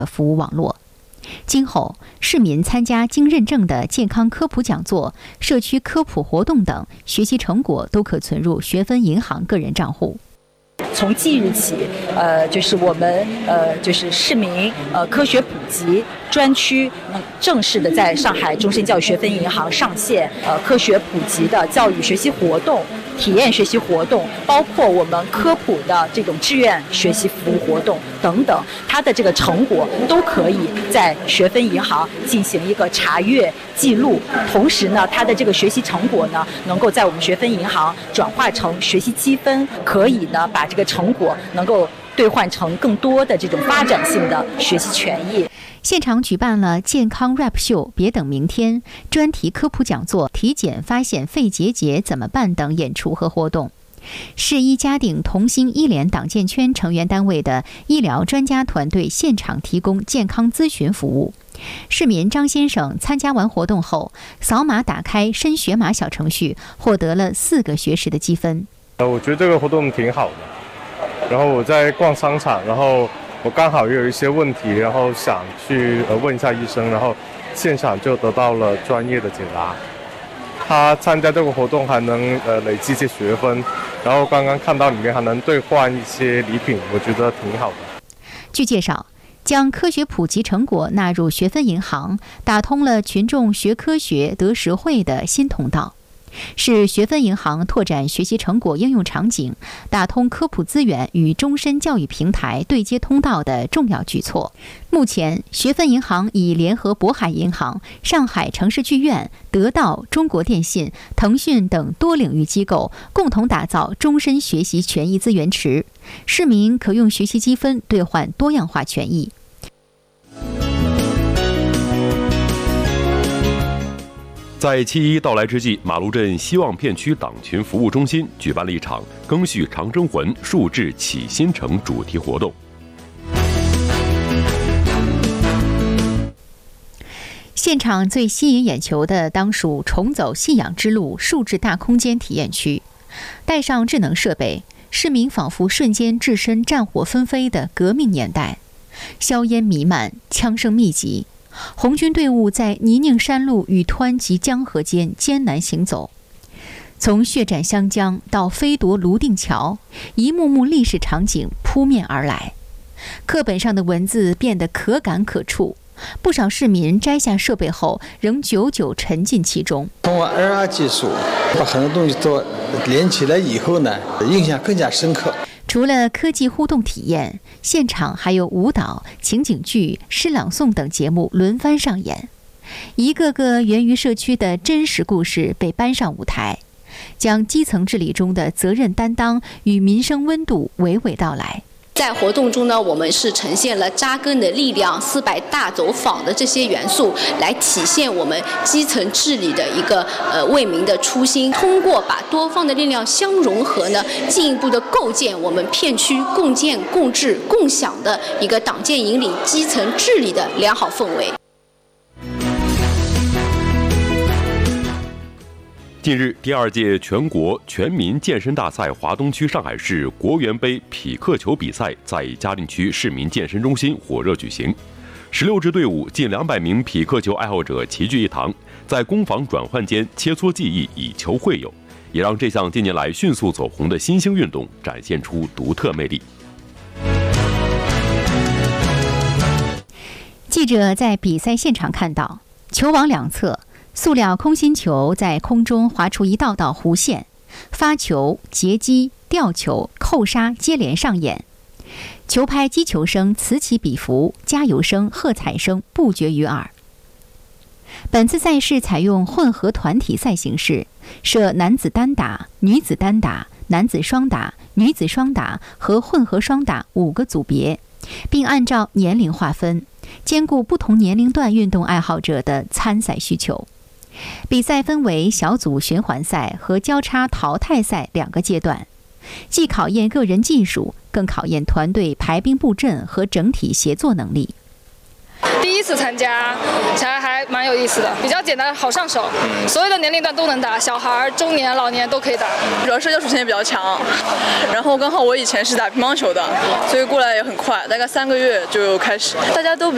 服务网络。今后，市民参加经认证的健康科普讲座、社区科普活动等，学习成果都可存入学分银行个人账户。 从即日起，就是我们就是市民科学普及专区，正式的在上海终身教育学分银行上线科学普及的教育学习活动、体验学习活动，包括我们科普的这种志愿学习服务活动等等，它的这个成果都可以在学分银行进行一个查阅记录。同时呢，它的这个学习成果呢，能够在我们学分银行转化成学习积分，可以呢把这个成果能够兑换成更多的这种发展性的学习权益。 现场举办了健康 rap 秀、别等明天、专题科普讲座、体检发现肺结节怎么办等演出和活动。市医嘉定同心医联党建圈成员单位的医疗专家团队现场提供健康咨询服务。市民张先生参加完活动后，扫码打开申学码小程序，获得了4个学时的积分。 我觉得这个活动挺好的。然后我在逛商场，然后我刚好也有一些问题，然后想去问一下医生，然后现场就得到了专业的解答。他参加这个活动还能累积一些学分，然后刚刚看到里面还能兑换一些礼品，我觉得挺好的。 据介绍，将科学普及成果纳入学分银行，打通了群众学科学得实惠的新通道，是学分银行拓展学习成果应用场景、打通科普资源与终身教育平台对接通道的重要举措。目前，学分银行已联合渤海银行、上海城市剧院、得到、中国电信、腾讯等多领域机构，共同打造终身学习权益资源池，市民可用学习积分兑换多样化权益。 在7·1到来之际，马路镇希望片区党群服务中心举办了一场赓续长征魂、树志启新城主题活动。 现场最吸引眼球的当属重走信仰之路树志大空间体验区，带上智能设备，市民仿佛瞬间置身战火纷飞的革命年代，硝烟弥漫，枪声密集。红军队伍在泥泞山路与湍急江河间艰难行走，从血战湘江到飞夺泸定桥，一幕幕历史场景扑面而来。课本上的文字变得可感可触，不少市民摘下设备后仍久久沉浸其中。 通过 AR 技术把很多东西都连起来以后呢，印象更加深刻。 除了科技互动体验，现场还有舞蹈、情景剧、诗朗诵等节目轮番上演，一个个源于社区的真实故事被搬上舞台，将基层治理中的责任担当与民生温度娓娓道来。 在活动中呢，我们是呈现了扎根的力量、400大走访的这些元素，来体现我们基层治理的一个为民的初心。通过把多方的力量相融合呢，进一步的构建我们片区共建、共治、共享的一个党建引领基层治理的良好氛围。 近日，第2届全国全民健身大赛华东区上海市国园杯匹克球比赛在嘉定区市民健身中心火热举行。16支队伍，近200名匹克球爱好者齐聚一堂，在攻防转换间切磋技艺，以球会友，也让这项近年来迅速走红的新兴运动展现出独特魅力。 记者在比赛现场看到，球网两侧塑料空心球在空中划出一道道弧线，发球、截击、吊球、扣杀接连上演，球拍击球声此起彼伏，加油声、喝彩声不绝于耳。本次赛事采用混合团体赛形式，设男子单打、女子单打、男子双打、女子双打和混合双打5个组别，并按照年龄划分，兼顾不同年龄段运动爱好者的参赛需求。比赛分为小组循环赛和交叉淘汰赛2个阶段，既考验个人技术，更考验团队排兵布阵和整体协作能力。 第一次参加，还蛮有意思的，比较简单，好上手，所有的年龄段都能打，小孩、中年、老年都可以打。 主要社交属性也比较强，然后刚好我以前是打乒乓球的，所以过来也很快，大概3个月就开始。大家都比